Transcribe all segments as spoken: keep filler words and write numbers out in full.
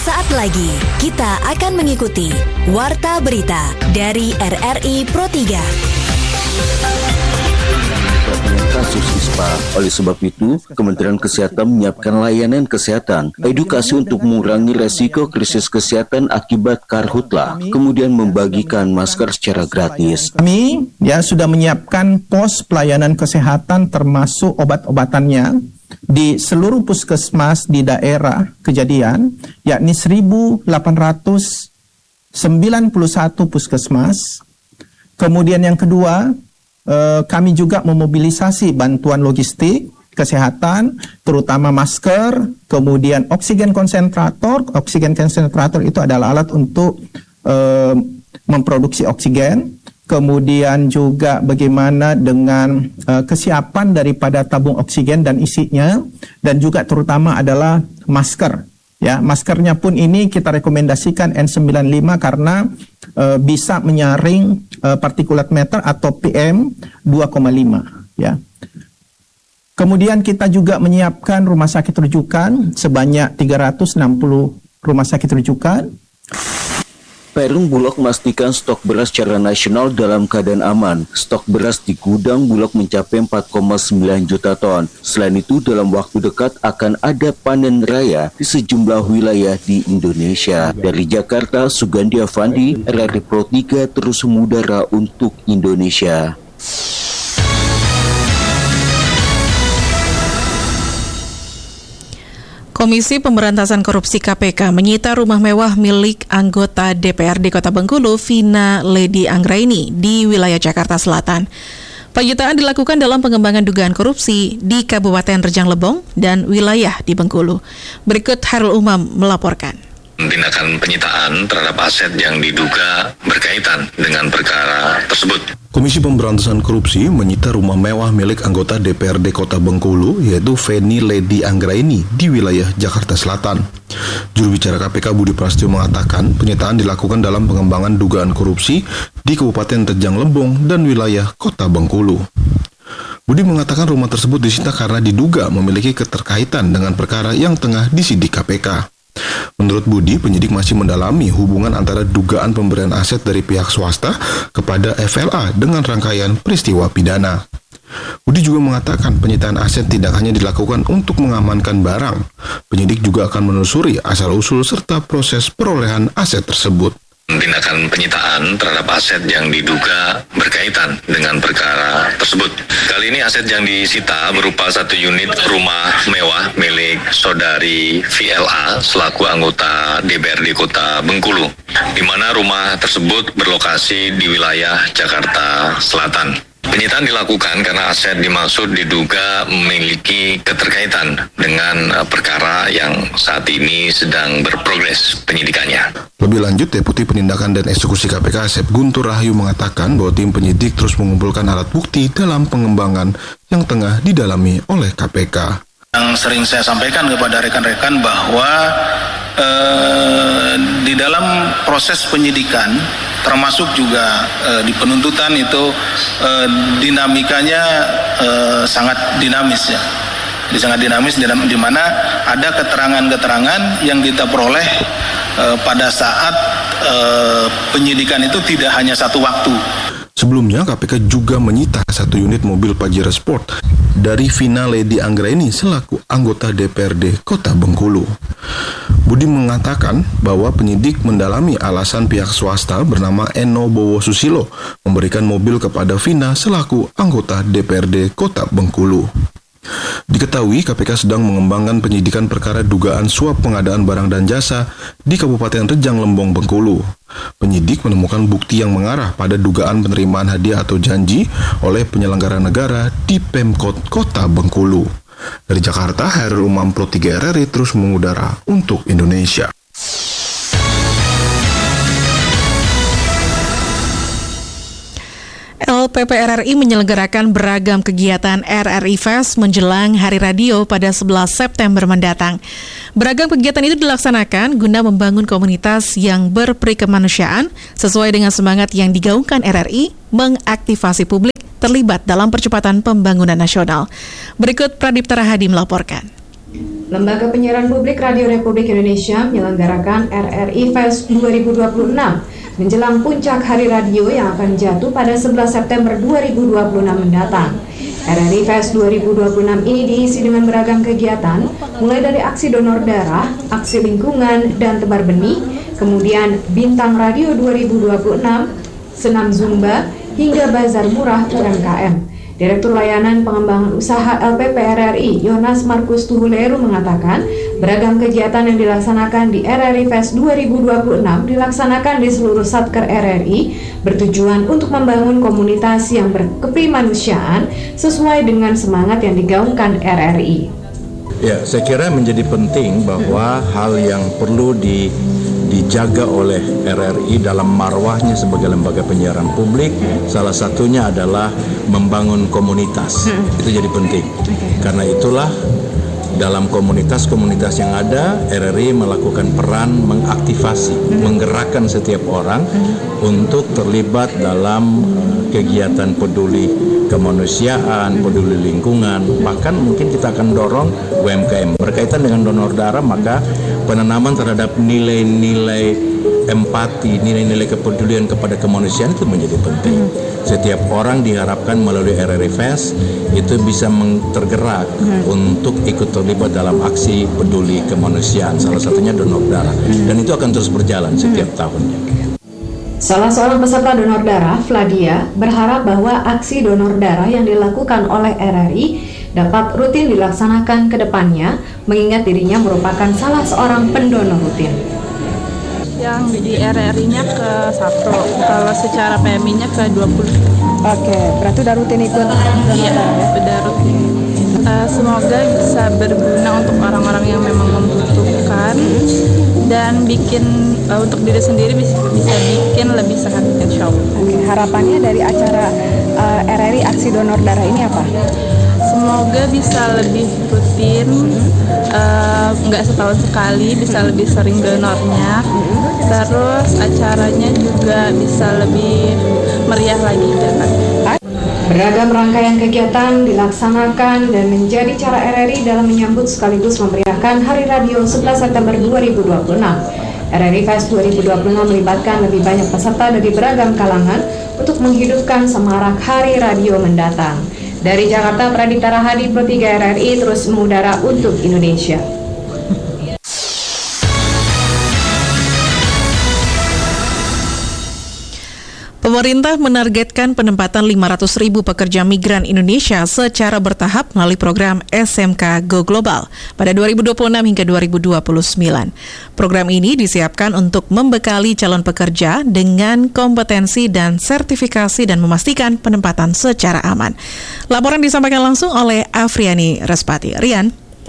Sesaat lagi kita akan mengikuti Warta Berita dari R R I Pro tiga. Kasus ispa. Oleh sebab itu, Kementerian Kesehatan menyiapkan layanan kesehatan, edukasi untuk mengurangi resiko krisis kesehatan akibat karhutlah, kemudian membagikan masker secara gratis. Kami ya sudah menyiapkan pos pelayanan kesehatan termasuk obat-obatannya di seluruh puskesmas di daerah kejadian, yakni seribu delapan ratus sembilan puluh satu puskesmas. Kemudian yang kedua, Uh, kami juga memobilisasi bantuan logistik kesehatan, terutama masker, kemudian oksigen konsentrator. Oksigen konsentrator itu adalah alat untuk uh, memproduksi oksigen. Kemudian juga bagaimana dengan uh, kesiapan daripada tabung oksigen dan isinya, dan juga terutama adalah masker. Ya, maskernya pun ini kita rekomendasikan N sembilan puluh lima karena e, bisa menyaring e, partikulat matter atau P M dua koma lima. Ya. Kemudian kita juga menyiapkan rumah sakit rujukan sebanyak tiga ratus enam puluh rumah sakit rujukan. Perum Bulog memastikan stok beras secara nasional dalam keadaan aman. Stok beras di gudang Bulog mencapai empat koma sembilan juta ton. Selain itu, dalam waktu dekat akan ada panen raya di sejumlah wilayah di Indonesia. Dari Jakarta, Sugandi Avandi, R R I Pro tiga terus mengudara untuk Indonesia. Komisi Pemberantasan Korupsi K P K menyita rumah mewah milik anggota D P R D Kota Bengkulu, Vina Lady Anggraini, di wilayah Jakarta Selatan. Penyitaan dilakukan dalam pengembangan dugaan korupsi di Kabupaten Rejang Lebong dan wilayah di Bengkulu. Berikut Hairul Umam melaporkan. Tindakan penyitaan terhadap aset yang diduga berkaitan dengan perkara tersebut. Komisi Pemberantasan Korupsi menyita rumah mewah milik anggota D P R D Kota Bengkulu, yaitu Veni Lady Anggraini di wilayah Jakarta Selatan. Juru bicara K P K Budi Prasetyo mengatakan penyitaan dilakukan dalam pengembangan dugaan korupsi di Kabupaten Rejang Lebong dan wilayah Kota Bengkulu. Budi mengatakan rumah tersebut disita karena diduga memiliki keterkaitan dengan perkara yang tengah disidik K P K. Menurut Budi, penyidik masih mendalami hubungan antara dugaan pemberian aset dari pihak swasta kepada F L A dengan rangkaian peristiwa pidana. Budi juga mengatakan penyitaan aset tidak hanya dilakukan untuk mengamankan barang. Penyidik juga akan menelusuri asal-usul serta proses perolehan aset tersebut. Tindakan penyitaan terhadap aset yang diduga berkaitan dengan perkara tersebut. Kali ini aset yang disita berupa satu unit rumah mewah milik saudari V L A selaku anggota D P R D Kota Bengkulu, di mana rumah tersebut berlokasi di wilayah Jakarta Selatan. Penyitaan dilakukan karena aset dimaksud diduga memiliki keterkaitan dengan perkara yang saat ini sedang berprogres penyidikannya. Lebih lanjut, Deputi Penindakan dan Eksekusi K P K Asep Guntur Rahayu mengatakan bahwa tim penyidik terus mengumpulkan alat bukti dalam pengembangan yang tengah didalami oleh K P K. Yang sering saya sampaikan kepada rekan-rekan bahwa eh, di dalam proses penyidikan termasuk juga eh, di penuntutan itu eh, dinamikanya eh, sangat dinamis ya. Jadi sangat dinamis di, di mana ada keterangan-keterangan yang kita peroleh eh, pada saat eh, penyidikan itu tidak hanya satu waktu. Sebelumnya, K P K juga menyita satu unit mobil Pajero Sport dari Vina Lady Anggraini selaku anggota D P R D Kota Bengkulu. Budi mengatakan bahwa penyidik mendalami alasan pihak swasta bernama Eno Bowo Susilo memberikan mobil kepada Vina selaku anggota D P R D Kota Bengkulu. Diketahui K P K sedang mengembangkan penyidikan perkara dugaan suap pengadaan barang dan jasa di Kabupaten Rejang Lebong, Bengkulu. Penyidik menemukan bukti yang mengarah pada dugaan penerimaan hadiah atau janji oleh penyelenggara negara di Pemkot Kota Bengkulu. Dari Jakarta, Hairul Umam Pro tiga R R I terus mengudara untuk Indonesia. L P P R R I menyelenggarakan beragam kegiatan R R I Fest menjelang Hari Radio pada sebelas September mendatang. Beragam kegiatan itu dilaksanakan guna membangun komunitas yang berperikemanusiaan sesuai dengan semangat yang digaungkan R R I mengaktifasi publik terlibat dalam percepatan pembangunan nasional. Berikut Pradipta Rahadi melaporkan. Lembaga Penyiaran Publik Radio Republik Indonesia menyelenggarakan R R I Fest dua ribu dua puluh enam menjelang puncak Hari Radio yang akan jatuh pada sebelas September dua ribu dua puluh enam mendatang. R R I Fest dua ribu dua puluh enam ini diisi dengan beragam kegiatan, mulai dari aksi donor darah, aksi lingkungan, dan tebar benih, kemudian Bintang Radio dua ribu dua puluh enam, senam Zumba, hingga bazar murah U M K M. Direktur Layanan Pengembangan Usaha L P P R R I, Yonas Markus Tuhuleru mengatakan, beragam kegiatan yang dilaksanakan di R R I Fest dua ribu dua puluh enam dilaksanakan di seluruh Satker R R I, bertujuan untuk membangun komunitas yang berkeprimanusiaan sesuai dengan semangat yang digaungkan R R I. Ya, saya kira menjadi penting bahwa hal yang perlu di dijaga oleh R R I dalam marwahnya sebagai lembaga penyiaran publik, salah satunya adalah membangun komunitas. Hmm. Itu jadi penting. Okay. Karena itulah dalam komunitas-komunitas yang ada, R R I melakukan peran mengaktifasi, hmm. menggerakkan setiap orang hmm. untuk terlibat dalam kegiatan peduli kemanusiaan, peduli lingkungan. Bahkan mungkin kita akan dorong U M K M. Berkaitan dengan donor darah, maka penanaman terhadap nilai-nilai empati, nilai-nilai kepedulian kepada kemanusiaan itu menjadi penting. Setiap orang diharapkan melalui R R I Fest itu bisa tergerak hmm. untuk ikut terlibat dalam aksi peduli kemanusiaan. Salah satunya donor darah. Dan itu akan terus berjalan setiap hmm. tahunnya. Salah seorang peserta donor darah, Fladia, berharap bahwa aksi donor darah yang dilakukan oleh R R I dapat rutin dilaksanakan ke depannya, mengingat dirinya merupakan salah seorang pendonor rutin. Yang di R R I-nya ke satu, kalau secara P M I-nya ke dua puluh. Oke, berarti udah rutin ikut? Iya, udah rutin. Uh, semoga bisa berguna untuk orang-orang yang memang membutuhkan dan bikin uh, untuk diri sendiri bisa, bisa bikin lebih sehat, insya Allah. Oke, harapannya dari acara uh, R R I Aksi Donor Darah ini apa? Semoga bisa lebih rutin, nggak uh, setahun sekali, bisa lebih sering donornya. Terus acaranya juga bisa lebih meriah lagi kan. Beragam rangkaian kegiatan dilaksanakan dan menjadi cara R R I dalam menyambut sekaligus memeriahkan Hari Radio sebelas September dua ribu dua puluh enam. R R I Fest dua ribu dua puluh enam melibatkan lebih banyak peserta dari beragam kalangan untuk menghidupkan semarak Hari Radio mendatang. Dari Jakarta, Pradipta Rahadi, Pro tiga R R I terus mengudara untuk Indonesia. Pemerintah menargetkan penempatan lima ratus ribu pekerja migran Indonesia secara bertahap melalui program S M K Go Global pada dua ribu dua puluh enam hingga dua ribu dua puluh sembilan. Program ini disiapkan untuk membekali calon pekerja dengan kompetensi dan sertifikasi dan memastikan penempatan secara aman. Laporan disampaikan langsung oleh Afriani Respati. Rian.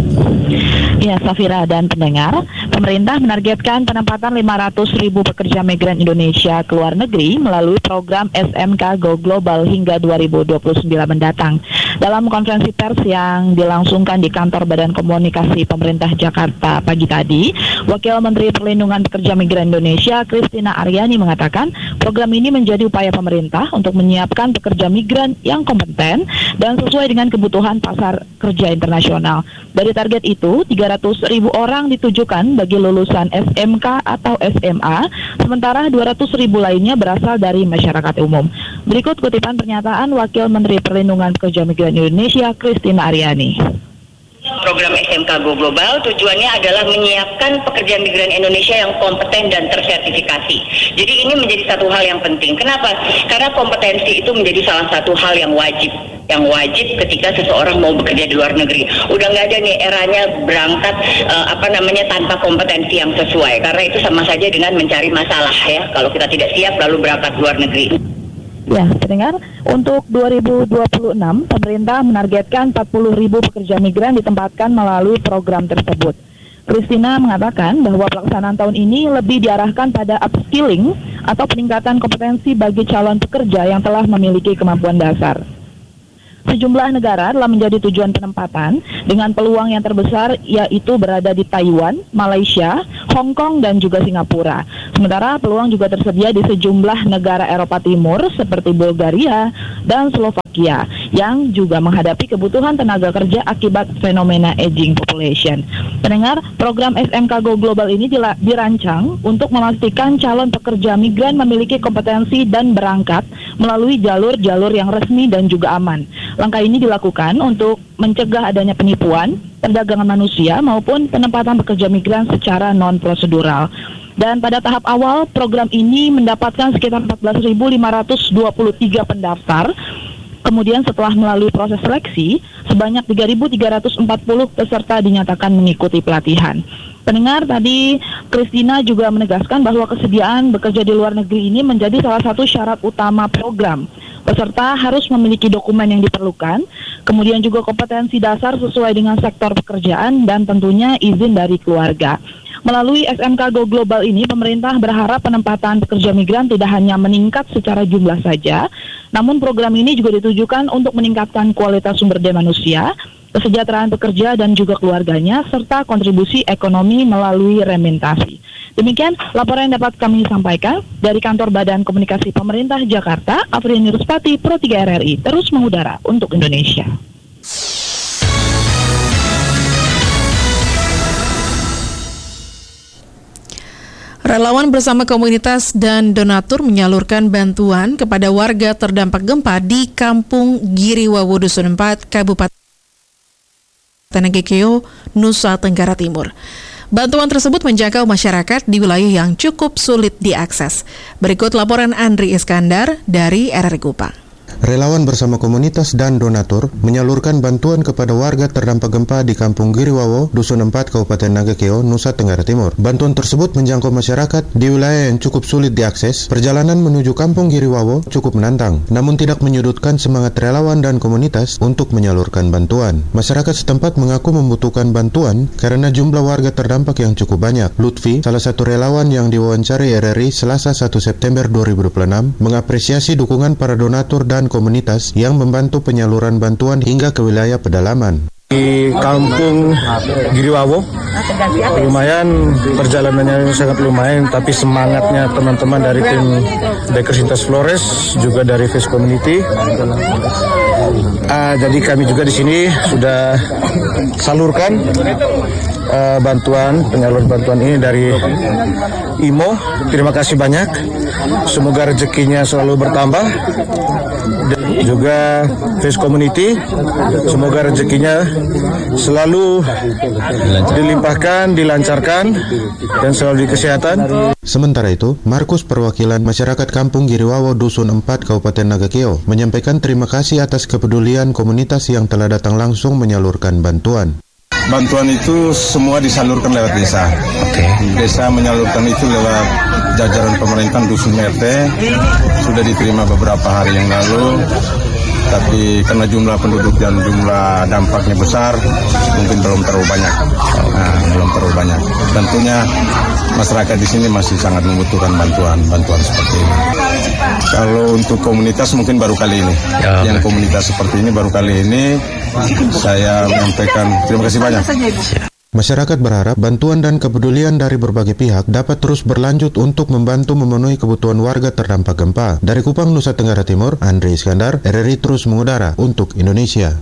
Ya, Safira dan pendengar, pemerintah menargetkan penempatan lima ratus ribu pekerja migran Indonesia ke luar negeri melalui program S M K Go Global hingga dua ribu dua puluh sembilan mendatang. Dalam konferensi pers yang dilangsungkan di kantor Badan Komunikasi Pemerintah Jakarta pagi tadi, Wakil Menteri Perlindungan Pekerja Migran Indonesia, Christina Aryani, mengatakan program ini menjadi upaya pemerintah untuk menyiapkan pekerja migran yang kompeten dan sesuai dengan kebutuhan pasar kerja internasional. Dari target itu, tiga ratus ribu orang ditujukan bagi lulusan S M K atau S M A, sementara dua ratus ribu lainnya berasal dari masyarakat umum. Berikut kutipan pernyataan Wakil Menteri Perlindungan Pekerja Migran Indonesia, Christina Aryani. Program S M K Go Global tujuannya adalah menyiapkan pekerja migran Indonesia yang kompeten dan tersertifikasi. Jadi ini menjadi satu hal yang penting. Kenapa? Karena kompetensi itu menjadi salah satu hal yang wajib. Yang wajib ketika seseorang mau bekerja di luar negeri. Udah nggak ada nih eranya berangkat uh, apa namanya tanpa kompetensi yang sesuai. Karena itu sama saja dengan mencari masalah ya. Kalau kita tidak siap lalu berangkat ke luar negeri. Ya, pendengar, untuk dua ribu dua puluh enam, pemerintah menargetkan empat puluh ribu pekerja migran ditempatkan melalui program tersebut. Christina mengatakan bahwa pelaksanaan tahun ini lebih diarahkan pada upskilling atau peningkatan kompetensi bagi calon pekerja yang telah memiliki kemampuan dasar. Sejumlah negara telah menjadi tujuan penempatan dengan peluang yang terbesar, yaitu berada di Taiwan, Malaysia, Hong Kong, dan juga Singapura. Sementara peluang juga tersedia di sejumlah negara Eropa Timur seperti Bulgaria dan Slovakia. Slovakia yang juga menghadapi kebutuhan tenaga kerja akibat fenomena aging population. Pendengar, program S M K Go Global ini dila- dirancang untuk memastikan calon pekerja migran memiliki kompetensi dan berangkat melalui jalur-jalur yang resmi dan juga aman. Langkah ini dilakukan untuk mencegah adanya penipuan, perdagangan manusia maupun penempatan pekerja migran secara non-prosedural. Dan pada tahap awal, program ini mendapatkan sekitar empat belas ribu lima ratus dua puluh tiga pendaftar. Kemudian setelah melalui proses seleksi, sebanyak tiga ribu tiga ratus empat puluh peserta dinyatakan mengikuti pelatihan. Pendengar, tadi Christina juga menegaskan bahwa kesediaan bekerja di luar negeri ini menjadi salah satu syarat utama program. Peserta harus memiliki dokumen yang diperlukan, kemudian juga kompetensi dasar sesuai dengan sektor pekerjaan, dan tentunya izin dari keluarga. Melalui S M K Go Global ini, pemerintah berharap penempatan pekerja migran tidak hanya meningkat secara jumlah saja, namun program ini juga ditujukan untuk meningkatkan kualitas sumber daya manusia, kesejahteraan pekerja dan juga keluarganya, serta kontribusi ekonomi melalui remintasi. Demikian laporan yang dapat kami sampaikan dari Kantor Badan Komunikasi Pemerintah Jakarta. Afriani Ruspati, Pro tiga R R I, terus mengudara untuk Indonesia. Relawan bersama komunitas dan donatur menyalurkan bantuan kepada warga terdampak gempa di Kampung Giriwawo Dusun empat, Kabupaten Nagekeo, Nusa Tenggara Timur. Bantuan tersebut menjangkau masyarakat di wilayah yang cukup sulit diakses. Berikut laporan Andri Iskandar dari R R I Kupang. Relawan bersama komunitas dan donatur menyalurkan bantuan kepada warga terdampak gempa di Kampung Giriwawo, Dusun empat, Kabupaten Nagekeo, Nusa Tenggara Timur. Bantuan tersebut menjangkau masyarakat di wilayah yang cukup sulit diakses. Perjalanan menuju Kampung Giriwawo cukup menantang, namun tidak menyudutkan semangat relawan dan komunitas untuk menyalurkan bantuan. Masyarakat setempat mengaku membutuhkan bantuan karena jumlah warga terdampak yang cukup banyak. Lutfi, salah satu relawan yang diwawancari R R I Selasa satu September dua ribu dua puluh enam, mengapresiasi dukungan para donatur dan komunitas yang membantu penyaluran bantuan hingga ke wilayah pedalaman. Di Kampung Giriwawo, lumayan perjalanannya sangat lumayan, tapi semangatnya teman-teman dari tim Dekersintas Flores, juga dari Face Community. Uh, jadi kami juga di sini sudah salurkan uh, bantuan, penyaluran bantuan ini dari I M O. Terima kasih banyak. Semoga rezekinya selalu bertambah. Dan juga Face Community, semoga rezekinya selalu dilimpahkan, dilancarkan, dan selalu di kesehatan. Sementara itu, Markus perwakilan masyarakat Kampung Giriwawo Dusun empat Kabupaten Nagekeo menyampaikan terima kasih atas kepedulian komunitas yang telah datang langsung menyalurkan bantuan. Bantuan itu semua disalurkan lewat desa. Okay. Desa menyalurkan itu lewat jajaran pemerintahan Dusun R T. Sudah diterima beberapa hari yang lalu. Tapi karena jumlah penduduk dan jumlah dampaknya besar, mungkin belum terlalu banyak. Nah, belum terlalu banyak. Tentunya masyarakat di sini masih sangat membutuhkan bantuan-bantuan seperti ini. Kalau untuk komunitas mungkin baru kali ini. Ya, yang komunitas seperti ini baru kali ini saya menyampaikan terima kasih banyak. Masyarakat berharap bantuan dan kepedulian dari berbagai pihak dapat terus berlanjut untuk membantu memenuhi kebutuhan warga terdampak gempa. Dari Kupang, Nusa Tenggara Timur, Andri Iskandar, R R I terus mengudara untuk Indonesia.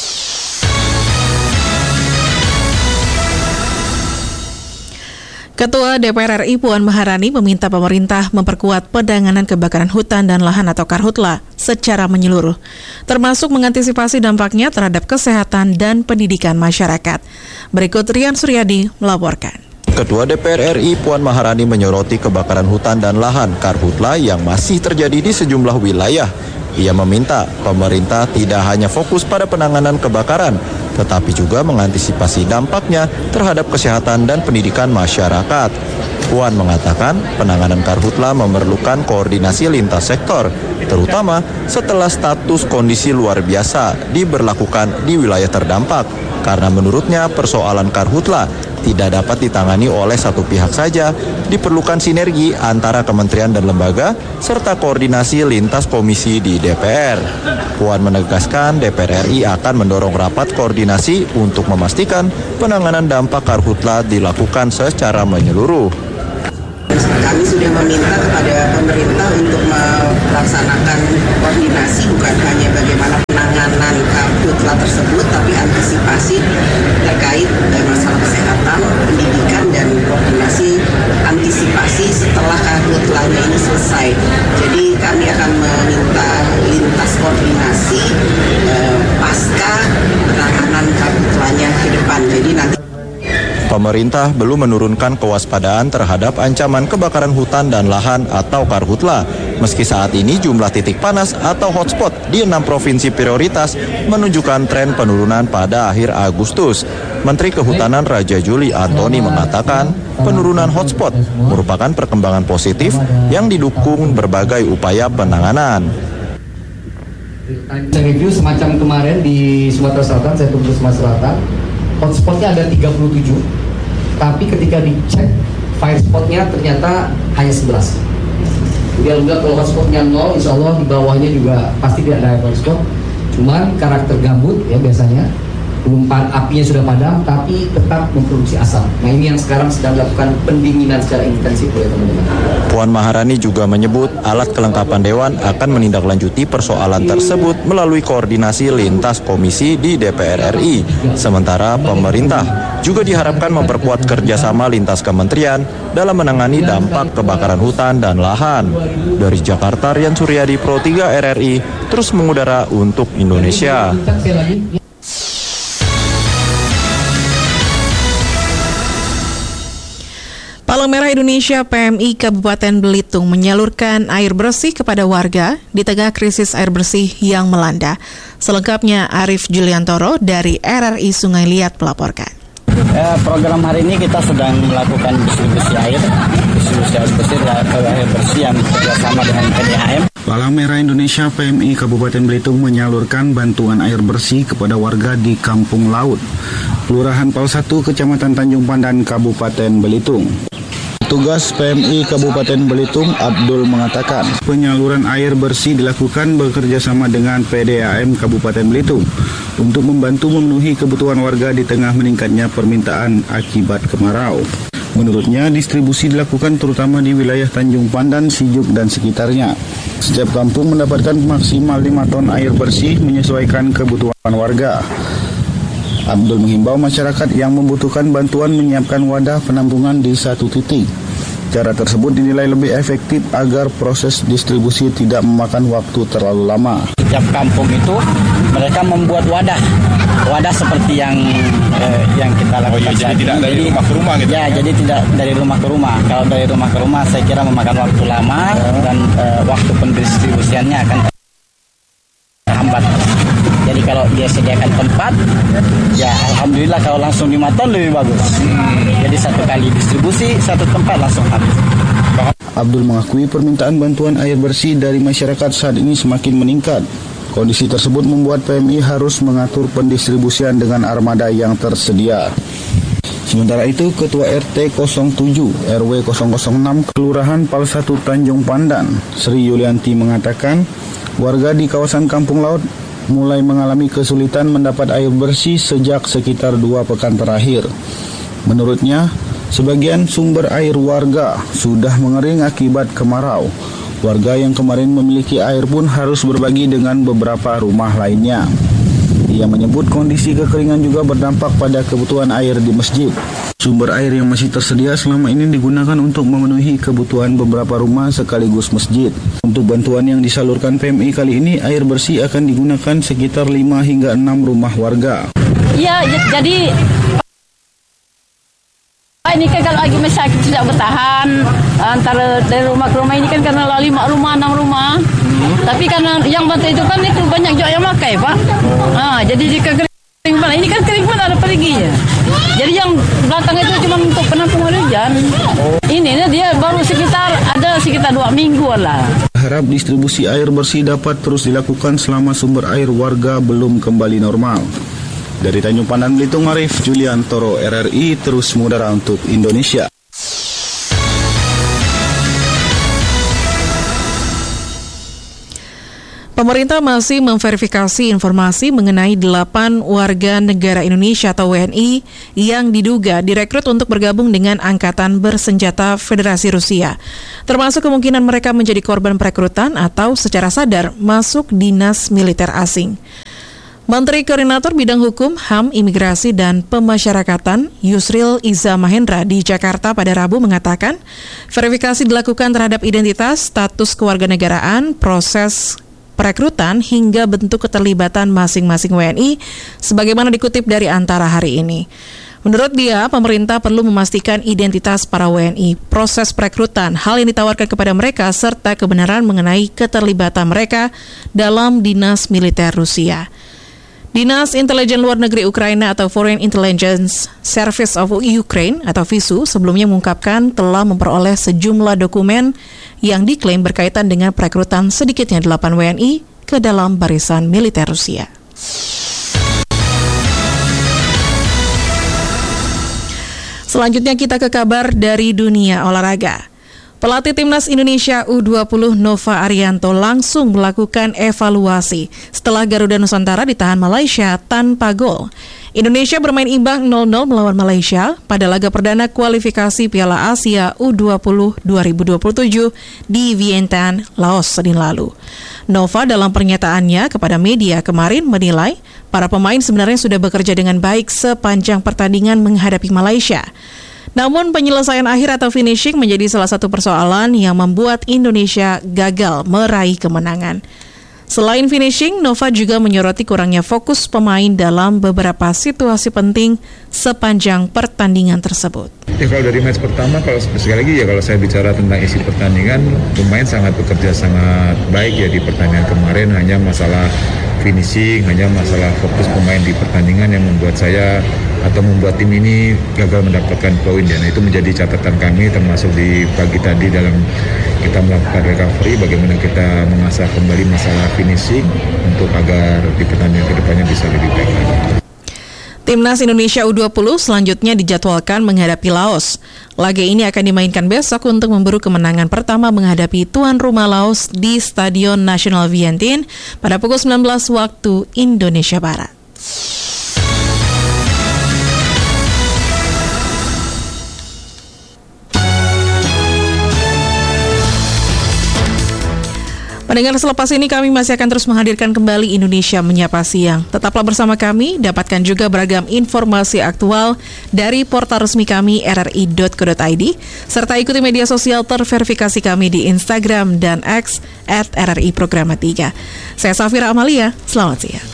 Ketua D P R R I Puan Maharani meminta pemerintah memperkuat penanganan kebakaran hutan dan lahan atau Karhutla secara menyeluruh, termasuk mengantisipasi dampaknya terhadap kesehatan dan pendidikan masyarakat. Berikut Rian Suryadi melaporkan. Ketua D P R R I Puan Maharani menyoroti kebakaran hutan dan lahan Karhutla yang masih terjadi di sejumlah wilayah. Ia meminta pemerintah tidak hanya fokus pada penanganan kebakaran, tetapi juga mengantisipasi dampaknya terhadap kesehatan dan pendidikan masyarakat. Puan mengatakan penanganan Karhutla memerlukan koordinasi lintas sektor, terutama setelah status kondisi luar biasa diberlakukan di wilayah terdampak. Karena menurutnya persoalan Karhutla tidak dapat ditangani oleh satu pihak saja, diperlukan sinergi antara kementerian dan lembaga, serta koordinasi lintas komisi di D P R. Puan menegaskan D P R R I akan mendorong rapat koordinasi untuk memastikan penanganan dampak Karhutla dilakukan secara menyeluruh. Kami sudah meminta kepada pemerintah untuk melaksanakan koordinasi bukan hanya bagaimana penanganan karhutla tersebut, tapi antisipasi terkait dengan masalah kesehatan, pendidikan, dan koordinasi antisipasi setelah karhutlanya ini selesai. Jadi kami akan meminta lintas koordinasi eh, pasca penanganan karhutlanya ke depan. Jadi nanti pemerintah belum menurunkan kewaspadaan terhadap ancaman kebakaran hutan dan lahan atau karhutla. Meski saat ini jumlah titik panas atau hotspot di enam provinsi prioritas menunjukkan tren penurunan pada akhir Agustus. Menteri Kehutanan Raja Juli Antoni mengatakan penurunan hotspot merupakan perkembangan positif yang didukung berbagai upaya penanganan. Saya review semacam kemarin di Sumatera Selatan, saya turun ke Sumatera Selatan, hotspotnya ada tiga puluh tujuh, tapi ketika dicek fire spotnya ternyata hanya sebelas. Jadi alhamdulillah kalau hotspotnya nol, insya Allah di bawahnya juga pasti tidak ada fire spot. Cuman karakter gambut ya biasanya, belum apinya sudah padam, tapi tetap memproduksi asap. Nah ini yang sekarang sedang dilakukan pendinginan secara intensif oleh teman-teman. Puan Maharani juga menyebut alat kelengkapan Dewan akan menindaklanjuti persoalan tersebut melalui koordinasi lintas komisi di D P R R I. Sementara pemerintah juga diharapkan memperkuat kerjasama lintas kementerian dalam menangani dampak kebakaran hutan dan lahan. Dari Jakarta, Rian Suryadi, Pro tiga R R I, terus mengudara untuk Indonesia. Palang Merah Indonesia P M I Kabupaten Belitung menyalurkan air bersih kepada warga di tengah krisis air bersih yang melanda. Selengkapnya Arif Juliantoro dari R R I Sungai Liat melaporkan. Eh, program hari ini kita sedang melakukan distribusi air, distribusi air bersih, air bersih yang bekerjasama dengan P D H M. Palang Merah Indonesia P M I Kabupaten Belitung menyalurkan bantuan air bersih kepada warga di Kampung Laut, Kelurahan Pal satu, Kecamatan Tanjung Pandan, Kabupaten Belitung. Petugas P M I Kabupaten Belitung Abdul mengatakan penyaluran air bersih dilakukan bekerjasama dengan P D A M Kabupaten Belitung untuk membantu memenuhi kebutuhan warga di tengah meningkatnya permintaan akibat kemarau. Menurutnya, distribusi dilakukan terutama di wilayah Tanjung Pandan, Sijuk, dan sekitarnya. Setiap kampung mendapatkan maksimal lima ton air bersih menyesuaikan kebutuhan warga. Abdul menghimbau masyarakat yang membutuhkan bantuan menyiapkan wadah penampungan di satu titik. Cara tersebut dinilai lebih efektif agar proses distribusi tidak memakan waktu terlalu lama. Setiap kampung itu mereka membuat wadah, wadah seperti yang eh, yang kita lakukan. Oh, iya, jadi tidak dari jadi, rumah ke rumah gitu? Ya, jadi tidak dari rumah ke rumah. Kalau dari rumah ke rumah saya kira memakan waktu lama oh. dan eh, waktu pendistribusiannya akan terhambat. Jadi kalau dia sediakan tempat, ya alhamdulillah kalau langsung lima ton lebih bagus. Hmm. Jadi satu kali distribusi, satu tempat langsung habis. Abdul mengakui permintaan bantuan air bersih dari masyarakat saat ini semakin meningkat. Kondisi tersebut membuat P M I harus mengatur pendistribusian dengan armada yang tersedia. Sementara itu, Ketua R T nol tujuh R W nol nol enam Kelurahan Pal satu Tanjung Pandan, Sri Yulianti mengatakan, warga di kawasan Kampung Laut mulai mengalami kesulitan mendapat air bersih sejak sekitar dua pekan terakhir. Menurutnya, sebagian sumber air warga sudah mengering akibat kemarau. Warga yang kemarin memiliki air pun harus berbagi dengan beberapa rumah lainnya. Ia menyebut kondisi kekeringan juga berdampak pada kebutuhan air di masjid. Sumber air yang masih tersedia selama ini digunakan untuk memenuhi kebutuhan beberapa rumah sekaligus masjid. Untuk bantuan yang disalurkan P M I kali ini, air bersih akan digunakan sekitar lima hingga enam rumah warga. Iya, jadi ini kan kalau lagi masyarakat tidak bertahan antara dari rumah ke rumah ini kan karena lima rumah, enam rumah. Hmm. Tapi karena yang bantu itu kan itu banyak juga yang pakai, Pak. Oh. Ah, jadi jika kering mana ini kan kering mana ada periginya. Jadi yang belakang itu cuma untuk penampungan hujan. Oh. Ini dia baru sekitar ada sekitar dua minggu lah. Harap distribusi air bersih dapat terus dilakukan selama sumber air warga belum kembali normal. Dari Tanjung Pandan, Belitung, Arif Juliantoro, R R I, terus mengudara untuk Indonesia. Pemerintah masih memverifikasi informasi mengenai delapan warga negara Indonesia atau W N I yang diduga direkrut untuk bergabung dengan Angkatan Bersenjata Federasi Rusia. Termasuk kemungkinan mereka menjadi korban perekrutan atau secara sadar masuk dinas militer asing. Menteri Koordinator Bidang Hukum, H A M, Imigrasi, dan Pemasyarakatan Yusril Iza Mahendra di Jakarta pada Rabu mengatakan verifikasi dilakukan terhadap identitas, status kewarganegaraan, proses perekrutan hingga bentuk keterlibatan masing-masing W N I sebagaimana dikutip dari Antara hari ini. Menurut dia, pemerintah perlu memastikan identitas para W N I, proses perekrutan, hal yang ditawarkan kepada mereka serta kebenaran mengenai keterlibatan mereka dalam dinas militer Rusia. Dinas Intelijen Luar Negeri Ukraina atau Foreign Intelligence Service of Ukraine atau V I S U sebelumnya mengungkapkan telah memperoleh sejumlah dokumen yang diklaim berkaitan dengan perekrutan sedikitnya delapan W N I ke dalam barisan militer Rusia. Selanjutnya kita ke kabar dari dunia olahraga. Pelatih Timnas Indonesia U dua puluh Nova Arianto langsung melakukan evaluasi setelah Garuda Nusantara ditahan Malaysia tanpa gol. Indonesia bermain imbang nol nol melawan Malaysia pada laga perdana kualifikasi Piala Asia U dua puluh dua ribu dua puluh tujuh di Vientiane, Laos Senin lalu. Nova dalam pernyataannya kepada media kemarin menilai para pemain sebenarnya sudah bekerja dengan baik sepanjang pertandingan menghadapi Malaysia. Namun penyelesaian akhir atau finishing menjadi salah satu persoalan yang membuat Indonesia gagal meraih kemenangan. Selain finishing, Nova juga menyoroti kurangnya fokus pemain dalam beberapa situasi penting sepanjang pertandingan tersebut. Ya, kalau dari match pertama, kalau sekali lagi ya kalau saya bicara tentang isi pertandingan, pemain sangat bekerja sangat baik ya di pertandingan kemarin. Hanya masalah finishing, hanya masalah fokus pemain di pertandingan yang membuat saya atau membuat tim ini gagal mendapatkan poin, dan itu menjadi catatan kami termasuk di pagi tadi dalam kita melakukan recovery bagaimana kita mengasah kembali masalah finishing untuk agar di pertandingan kedepannya bisa lebih baik lagi. Timnas Indonesia U dua puluh selanjutnya dijadwalkan menghadapi Laos. Laga ini akan dimainkan besok untuk memburu kemenangan pertama menghadapi tuan rumah Laos di Stadion Nasional Vientiane pada pukul sembilan belas waktu Indonesia Barat. Pendengar, selepas ini kami masih akan terus menghadirkan kembali Indonesia Menyapa Siang. Tetaplah bersama kami, dapatkan juga beragam informasi aktual dari portal resmi kami r r i dot co dot i d, serta ikuti media sosial terverifikasi kami di Instagram dan X at R R I Programa tiga. Saya Safira Amalia, selamat siang.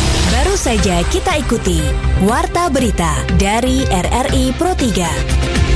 Saja kita ikuti Warta Berita dari R R I Pro tiga.